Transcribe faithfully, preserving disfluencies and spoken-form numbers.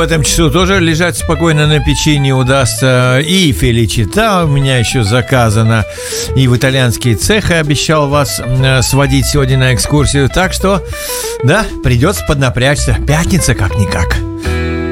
этом часу тоже лежать спокойно на печи не удастся. И феличита у меня еще заказано. И в итальянские цехи обещал вас сводить сегодня на экскурсию. Так что, да, придется поднапрячься. Пятница как-никак.